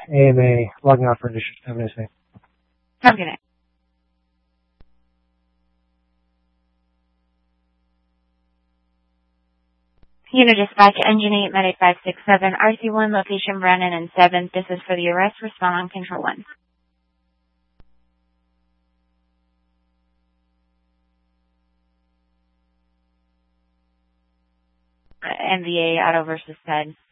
AMA, logging off for addition. Have a nice day. Have a good night. Unit dispatch, engine 8, Medic 567, RC1, location Brennan and 7th. This is for the arrest. Respond on control 1. NVA, Auto versus Ted.